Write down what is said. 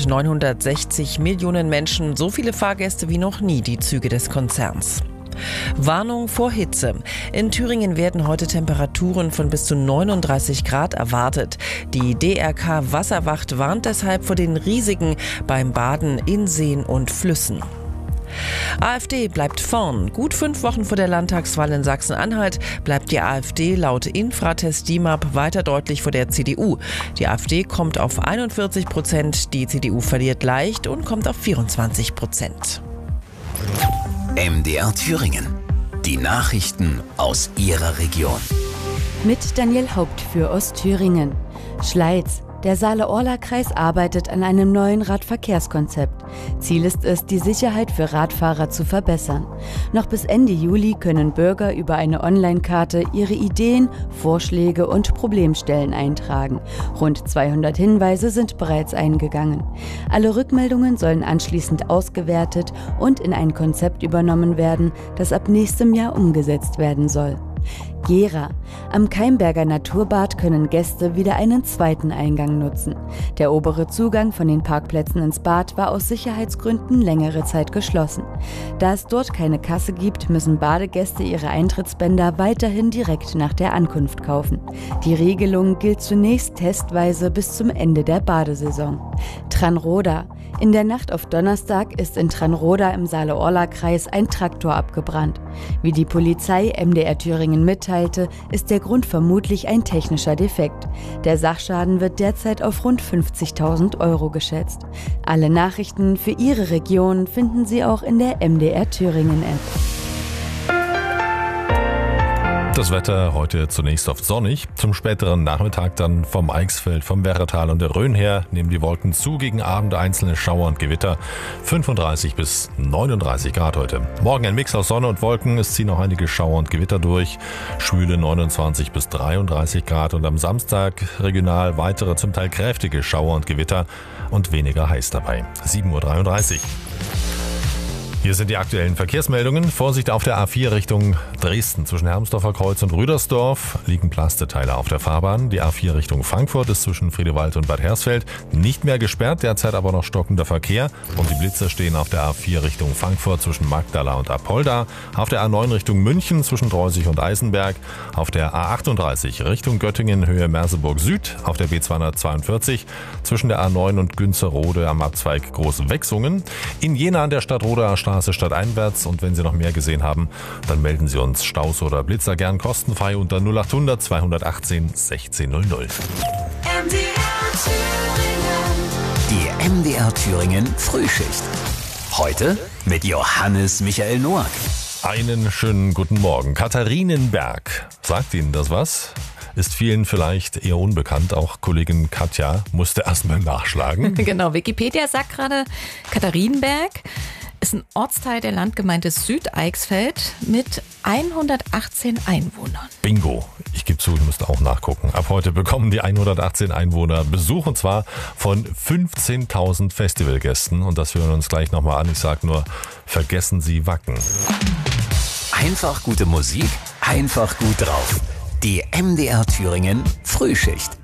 960 Millionen Menschen, so viele Fahrgäste wie noch nie die Züge des Konzerns. Warnung vor Hitze. In Thüringen werden heute Temperaturen von bis zu 39 Grad erwartet. Die DRK Wasserwacht warnt deshalb vor den Risiken beim Baden in Seen und Flüssen. AfD bleibt vorn. Gut 5 Wochen vor der Landtagswahl in Sachsen-Anhalt bleibt die AfD laut Infratest DIMAP weiter deutlich vor der CDU. Die AfD kommt auf 41%, die CDU verliert leicht und kommt auf 24%. MDR Thüringen. Die Nachrichten aus Ihrer Region. Mit Daniel Haupt für Ostthüringen. Schleiz. Der Saale-Orla-Kreis arbeitet an einem neuen Radverkehrskonzept. Ziel ist es, die Sicherheit für Radfahrer zu verbessern. Noch bis Ende Juli können Bürger über eine Online-Karte ihre Ideen, Vorschläge und Problemstellen eintragen. Rund 200 Hinweise sind bereits eingegangen. Alle Rückmeldungen sollen anschließend ausgewertet und in ein Konzept übernommen werden, das ab nächstem Jahr umgesetzt werden soll. Gera. Am Keimberger Naturbad können Gäste wieder einen zweiten Eingang nutzen. Der obere Zugang von den Parkplätzen ins Bad war aus Sicherheitsgründen längere Zeit geschlossen. Da es dort keine Kasse gibt, müssen Badegäste ihre Eintrittsbänder weiterhin direkt nach der Ankunft kaufen. Die Regelung gilt zunächst testweise bis zum Ende der Badesaison. Tranroda. In der Nacht auf Donnerstag ist in Tranroda im Saale-Orla-Kreis ein Traktor abgebrannt. Wie die Polizei MDR Thüringen mitteilte, ist der Grund vermutlich ein technischer Defekt. Der Sachschaden wird derzeit auf rund 50.000 € geschätzt. Alle Nachrichten für Ihre Region finden Sie auch in der MDR Thüringen-App. Das Wetter heute zunächst oft sonnig, zum späteren Nachmittag dann vom Eichsfeld, vom Werratal und der Rhön her nehmen die Wolken zu, gegen Abend einzelne Schauer und Gewitter, 35 bis 39 Grad heute. Morgen ein Mix aus Sonne und Wolken, es ziehen auch einige Schauer und Gewitter durch, schwüle 29 bis 33 Grad und am Samstag regional weitere zum Teil kräftige Schauer und Gewitter und weniger heiß dabei, 7:33 Uhr. Hier sind die aktuellen Verkehrsmeldungen. Vorsicht auf der A4 Richtung Dresden. Zwischen Hermsdorfer Kreuz und Rüdersdorf liegen Plasteteile auf der Fahrbahn. Die A4 Richtung Frankfurt ist zwischen Friedewald und Bad Hersfeld nicht mehr gesperrt, derzeit aber noch stockender Verkehr. Und die Blitzer stehen auf der A4 Richtung Frankfurt zwischen Magdala und Apolda. Auf der A9 Richtung München zwischen Dreusig und Eisenberg. Auf der A38 Richtung Göttingen Höhe Merseburg Süd. Auf der B242 zwischen der A9 und Günzerrode am Abzweig Großwechsungen. In Jena an der Stadtroder Straße stadteinwärts, und wenn Sie noch mehr gesehen haben, dann melden Sie uns Staus oder Blitzer gern kostenfrei unter 0800 218 1600. Die MDR Thüringen Frühschicht. Heute mit Johannes Michael Noack. Einen schönen guten Morgen. Katharinenberg. Sagt Ihnen das was? Ist vielen vielleicht eher unbekannt. Auch Kollegin Katja musste erstmal nachschlagen. Genau, Wikipedia sagt gerade, Katharinenberg ist ein Ortsteil der Landgemeinde Südeichsfeld mit 118 Einwohnern. Bingo. Ich gebe zu, ich musste auch nachgucken. Ab heute bekommen die 118 Einwohner Besuch, und zwar von 15.000 Festivalgästen. Und das hören wir uns gleich nochmal an. Ich sage nur, vergessen Sie Wacken. Einfach gute Musik, einfach gut drauf. Die MDR Thüringen Frühschicht.